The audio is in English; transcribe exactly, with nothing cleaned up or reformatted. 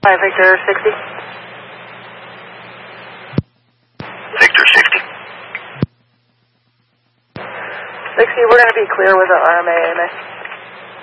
Hi, Victor sixty. Victor sixty. sixty, we're going to be clear with the R M A A M A.